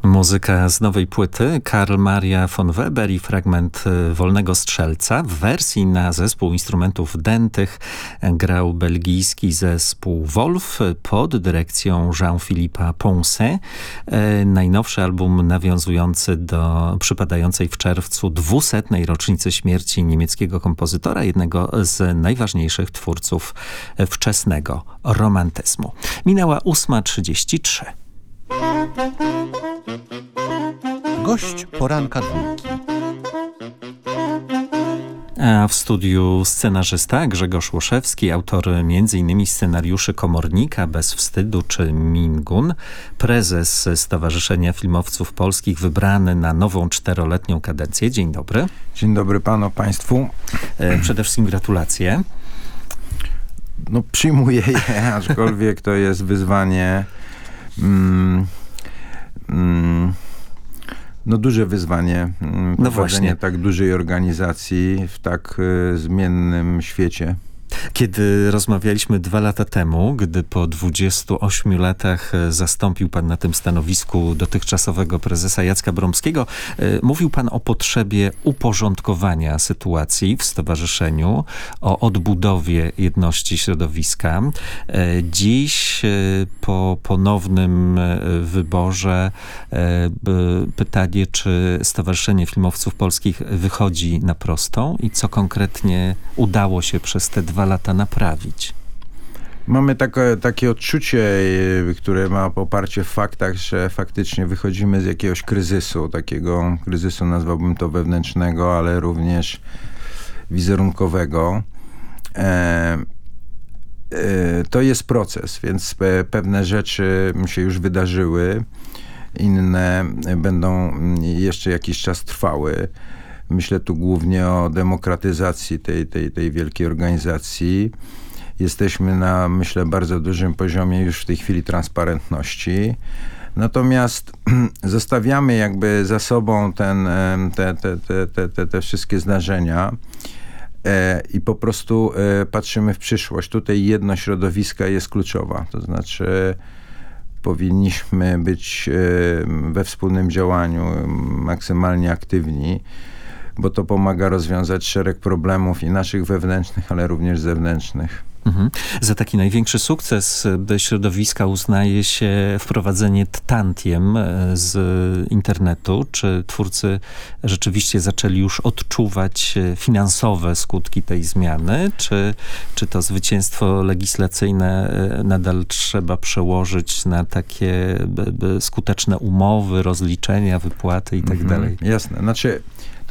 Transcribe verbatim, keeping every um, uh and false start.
Muzyka z nowej płyty Karl Maria von Weber i fragment Wolnego Strzelca. W wersji na zespół instrumentów dętych grał belgijski zespół Wolf pod dyrekcją Jean-Philippa Poncet. Najnowszy album nawiązujący do przypadającej w czerwcu dwusetnej rocznicy śmierci niemieckiego kompozytora, jednego z najważniejszych twórców wczesnego romantyzmu. Minęła ósma trzydzieści trzy. Gość poranka dwójki. A w studiu scenarzysta Grzegorz Łoszewski, autor między innymi scenariuszy Komornika, Bez wstydu czy Mingun, prezes Stowarzyszenia Filmowców Polskich, wybrany na nową czteroletnią kadencję. Dzień dobry. Dzień dobry panu, państwu. Przede wszystkim gratulacje. No przyjmuję je, aczkolwiek to jest wyzwanie, mm, mm, no duże wyzwanie, mm, no prowadzenie właśnie. tak dużej organizacji w tak y, zmiennym świecie. Kiedy rozmawialiśmy dwa lata temu, gdy po dwudziestu ośmiu latach zastąpił pan na tym stanowisku dotychczasowego prezesa Jacka Bromskiego, mówił pan o potrzebie uporządkowania sytuacji w stowarzyszeniu, o odbudowie jedności środowiska. Dziś po ponownym wyborze pytanie, czy Stowarzyszenie Filmowców Polskich wychodzi na prostą i co konkretnie udało się przez te dwa lata naprawić? Mamy takie, takie odczucie, które ma poparcie w faktach, że faktycznie wychodzimy z jakiegoś kryzysu, takiego kryzysu, nazwałbym to wewnętrznego, ale również wizerunkowego. E, e, to jest proces, więc pe, pewne rzeczy się już wydarzyły, inne będą jeszcze jakiś czas trwały. Myślę tu głównie o demokratyzacji tej, tej, tej wielkiej organizacji. Jesteśmy na, myślę, bardzo dużym poziomie już w tej chwili transparentności. Natomiast zostawiamy jakby za sobą ten, te, te, te, te, te, te wszystkie zdarzenia e, i po prostu e, patrzymy w przyszłość. Tutaj jedność środowiska jest kluczowa. To znaczy powinniśmy być e, we wspólnym działaniu maksymalnie aktywni, bo to pomaga rozwiązać szereg problemów i naszych wewnętrznych, ale również zewnętrznych. Mhm. Za taki największy sukces środowiska uznaje się wprowadzenie tantiem z internetu. Czy twórcy rzeczywiście zaczęli już odczuwać finansowe skutki tej zmiany? Czy, czy to zwycięstwo legislacyjne nadal trzeba przełożyć na takie skuteczne umowy, rozliczenia, wypłaty i tak mhm. dalej? Jasne. Znaczy